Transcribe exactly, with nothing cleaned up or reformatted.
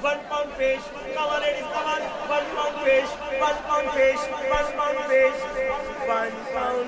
one pound fish. Come on, ladies, come on. One pound fish, one pound fish, one pound fish, one pound